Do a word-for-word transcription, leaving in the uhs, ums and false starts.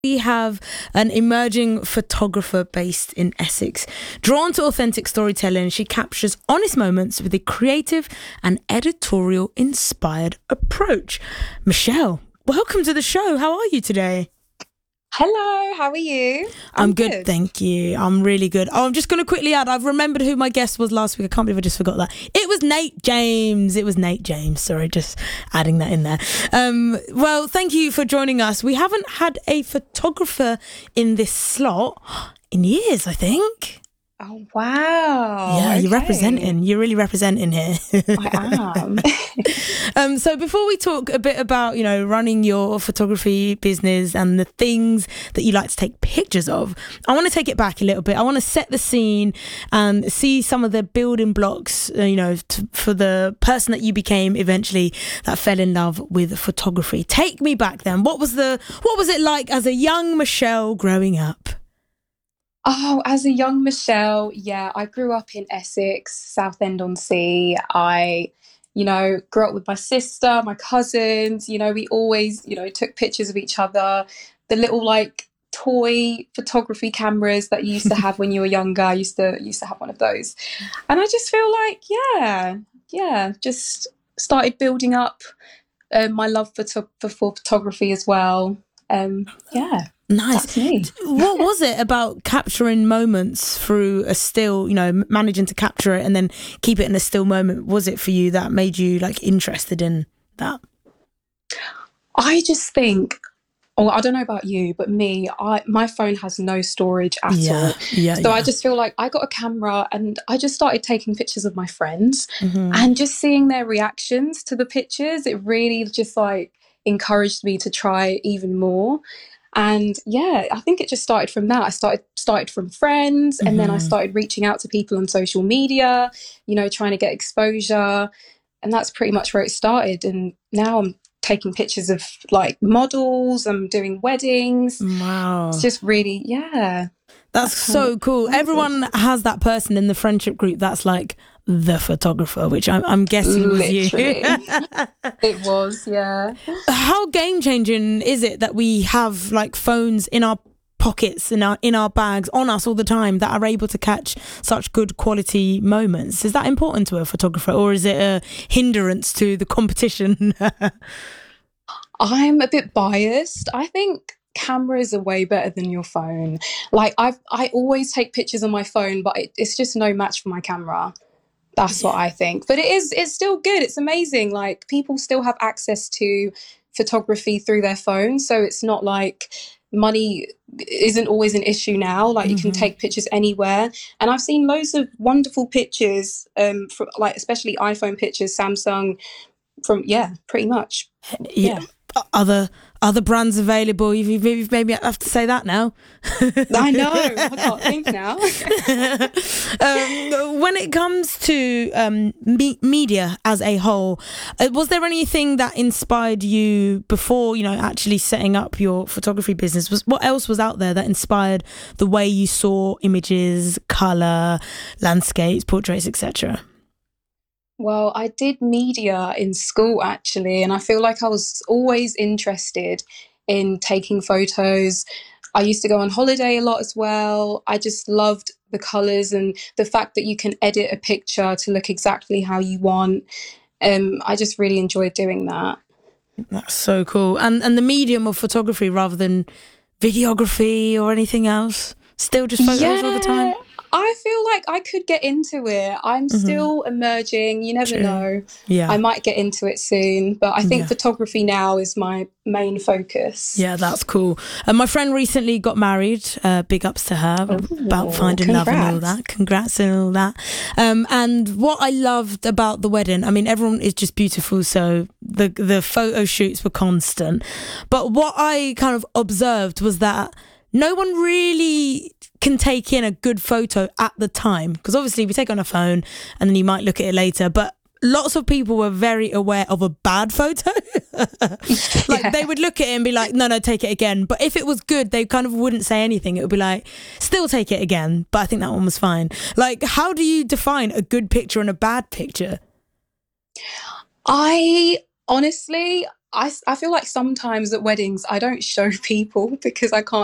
We have an emerging photographer based in Essex. Drawn to authentic storytelling, she captures honest moments with a creative and editorial inspired approach. Michelle, welcome to the show. How are you today? Hello, how are you? I'm, I'm good, good, thank you. I'm really good. Oh, I'm just going to quickly add, I've remembered who my guest was last week. I can't believe I just forgot that. It was Nate James. It was Nate James. Sorry, just adding that in there. Um, well, thank you for joining us. We haven't had a photographer in this slot in years, I think. Oh, wow. Yeah, okay. You're representing. You're really representing here. I am. um, so before we talk a bit about, you know, running your photography business and the things that you like to take pictures of, I want to take it back a little bit. I want to set the scene and see some of the building blocks, uh, you know, t- for the person that you became eventually that fell in love with photography. Take me back then. What was the, what was it like as a young Michelle growing up? Oh, as a young Michelle, yeah, I grew up in Essex, Southend-on-Sea. I, you know, grew up with my sister, my cousins. You know, we always, you know, took pictures of each other. The little like toy photography cameras that you used to have when you were younger. I used to used to have one of those, and I just feel like, yeah, yeah, just started building up um, my love for, to- for for photography as well. Um, yeah. Nice. That's me. What was it about capturing moments through a still, you know, managing to capture it and then keep it in a still moment? Was it for you that made you like interested in that? I just think, oh, I don't know about you, but me, I my phone has no storage at yeah, all. Yeah, so yeah. I just feel like I got a camera and I just started taking pictures of my friends mm-hmm. and just seeing their reactions to the pictures. It really just like encouraged me to try even more. And yeah, I think it just started from that. I started started from friends, and mm-hmm. then I started reaching out to people on social media, you know, trying to get exposure. And that's pretty much where it started. And now I'm taking pictures of like models, I'm doing weddings. Wow. It's just really, yeah. That's, that's so cool. Everyone has that person in the friendship group that's like the photographer, which I'm, I'm guessing was Literally. you. It was, yeah. How game changing is it that we have like phones in our pockets, in our in our bags, on us all the time, that are able to catch such good quality moments? Is that important to a photographer, or is it a hindrance to the competition? I'm a bit biased. I think cameras are way better than your phone. Like I've I always take pictures on my phone, but it, it's just no match for my camera. That's what I think. But it is, it's still good. It's amazing. Like people still have access to photography through their phone. So it's not like money isn't always an issue now. Like mm-hmm. you can take pictures anywhere. And I've seen loads of wonderful pictures, um, from like especially iPhone pictures, Samsung, from, yeah, pretty much. Yeah. yeah. Other other brands available. You've, you've maybe have to say that now. I know. I can't think now. um, when it comes to um, me- media as a whole, uh, was there anything that inspired you before, you know, actually setting up your photography business? Was what else was out there that inspired the way you saw images, colour, landscapes, portraits, et cetera? Well, I did media in school, actually, and I feel like I was always interested in taking photos. I used to go on holiday a lot as well. I just loved the colours and the fact that you can edit a picture to look exactly how you want. Um, I just really enjoyed doing that. That's so cool. And and the medium of photography rather than videography or anything else? Still just photos yeah. all the time? I feel like I could get into it. I'm mm-hmm. still emerging. You never True. know. Yeah. I might get into it soon. But I think yeah. photography now is my main focus. Yeah, that's cool. And my friend recently got married. Uh, big ups to her Ooh, about finding congrats. love and all that. Congrats and all that. Um, and what I loved about the wedding, I mean, everyone is just beautiful. So the the photo shoots were constant. But what I kind of observed was that no one really can take in a good photo at the time, because obviously we take it on a phone and then you might look at it later, but lots of people were very aware of a bad photo. Like yeah. they would look at it and be like, no, no, take it again. But if it was good, they kind of wouldn't say anything. It would be like, still take it again. But I think that one was fine. Like, how do you define a good picture and a bad picture? I honestly, I, I feel like sometimes at weddings I don't show people because I can't